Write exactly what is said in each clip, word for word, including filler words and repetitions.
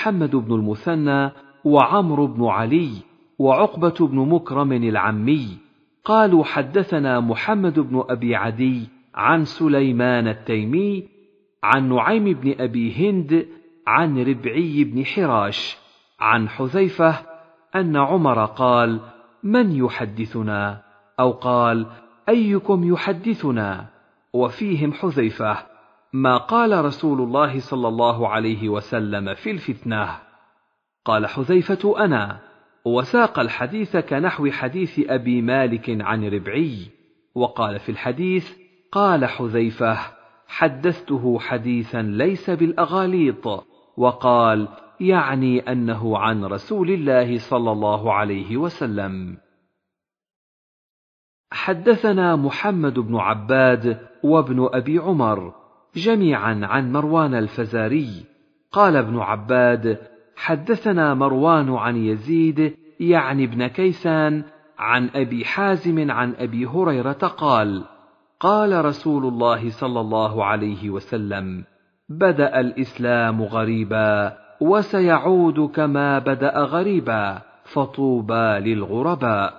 محمد بن المثنى وعمرو بن علي وعقبة بن مكرم العمي قالوا حدثنا محمد بن أبي عدي عن سليمان التيمي عن نعيم بن أبي هند عن ربعي بن حراش عن حذيفة أن عمر قال: من يحدثنا؟ أو قال: أيكم يحدثنا؟ وفيهم حذيفة: ما قال رسول الله صلى الله عليه وسلم في الفتنة. قال حذيفة: أنا. وساق الحديث كنحو حديث أبي مالك عن ربعي. وقال في الحديث: قال حذيفة: حدثته حديثا ليس بالأغاليط. وقال: يعني أنه عن رسول الله صلى الله عليه وسلم. حدثنا محمد بن عباد وابن أبي عمر جميعا عن مروان الفزاري قال ابن عباد: حدثنا مروان عن يزيد يعني ابن كيسان عن أبي حازم عن أبي هريرة قال: قال رسول الله صلى الله عليه وسلم: بدأ الإسلام غريبا وسيعود كما بدأ غريبا، فطوبى للغرباء.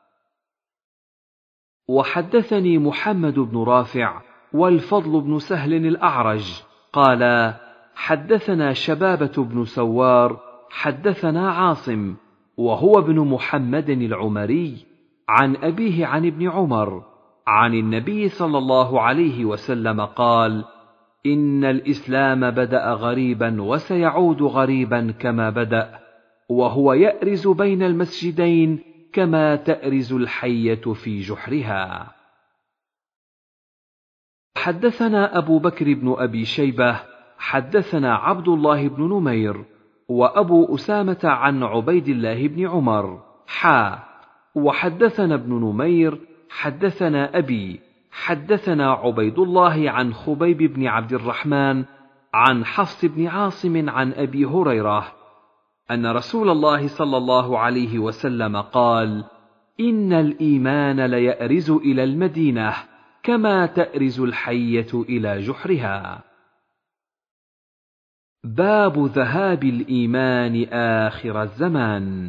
وحدثني محمد بن رافع والفضل بن سهل الأعرج قال: حدثنا شبابة بن سوار حدثنا عاصم وهو ابن محمد العمري عن أبيه عن ابن عمر عن النبي صلى الله عليه وسلم قال: إن الإسلام بدأ غريبا وسيعود غريبا كما بدأ، وهو يأرز بين المسجدين كما تأرز الحية في جحرها. حدثنا أبو بكر بن أبي شيبة حدثنا عبد الله بن نمير وأبو أسامة عن عبيد الله بن عمر حا وحدثنا ابن نمير حدثنا أبي حدثنا عبيد الله عن خبيب بن عبد الرحمن عن حفص بن عاصم عن أبي هريرة أن رسول الله صلى الله عليه وسلم قال: إن الإيمان ليأرز إلى المدينة كما تأرز الحية إلى جحرها. باب ذهاب الإيمان آخر الزمان.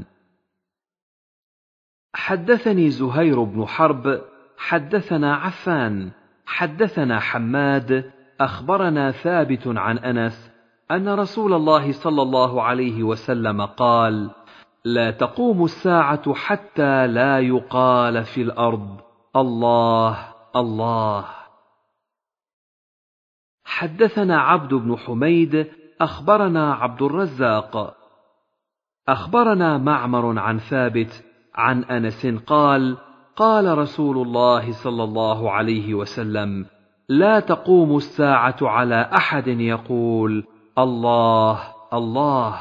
حدثني زهير بن حرب حدثنا عفان حدثنا حماد أخبرنا ثابت عن أنس أن رسول الله صلى الله عليه وسلم قال: لا تقوم الساعة حتى لا يقال في الأرض الله الله. حدثنا عبد بن حميد أخبرنا عبد الرزاق أخبرنا معمر عن ثابت عن أنس قال: قال رسول الله صلى الله عليه وسلم: لا تقوم الساعة على أحد يقول الله الله.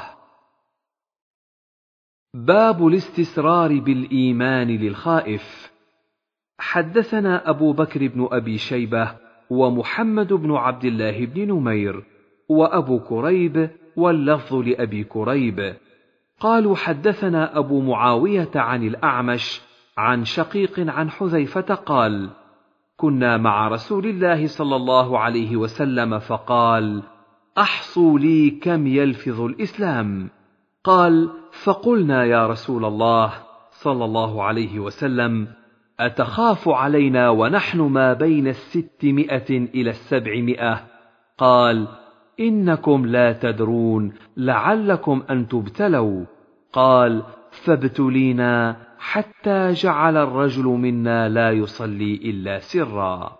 باب الاستسرار بالإيمان للخائف. حدثنا أبو بكر بن أبي شيبة ومحمد بن عبد الله بن نمير وأبو كريب واللفظ لأبي كريب قالوا: حدثنا أبو معاوية عن الأعمش عن شقيق عن حذيفة قال: كنا مع رسول الله صلى الله عليه وسلم فقال: أحصوا لي كم يلفظ الإسلام. قال: فقلنا يا رسول الله صلى الله عليه وسلم: أتخاف علينا ونحن ما بين الستمائة إلى السبعمائة؟ قال: إنكم لا تدرون لعلكم أن تبتلوا. قال: فابتلينا حتى جعل الرجل منا لا يصلي إلا سرا.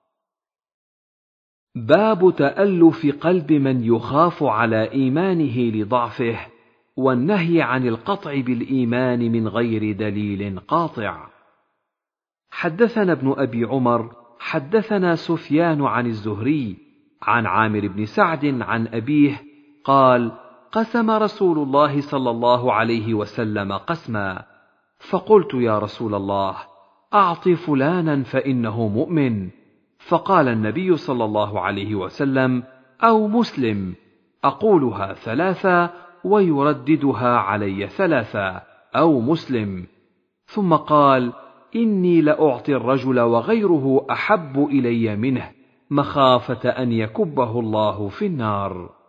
باب تألف قلب من يخاف على إيمانه لضعفه والنهي عن القطع بالإيمان من غير دليل قاطع. حدثنا ابن أبي عمر حدثنا سفيان عن الزهري عن عامر بن سعد عن أبيه قال: قسم رسول الله صلى الله عليه وسلم قسما، فقلت: يا رسول الله، أعط فلانا فإنه مؤمن. فقال النبي صلى الله عليه وسلم: أو مسلم. أقولها ثلاثة ويرددها علي ثلاثة: أو مسلم. ثم قال: إني لأعطي الرجل وغيره أحب إلي منه، مخافة أن يكبه الله في النار.